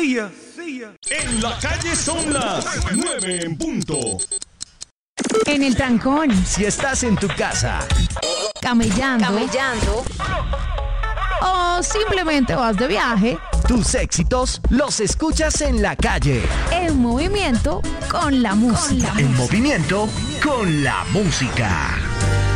En la calle son las 9 en punto. En el trancón, Si estás en tu casa, camellando o simplemente vas de viaje, tus éxitos los escuchas en la calle. en movimiento con la música. En movimiento con la música.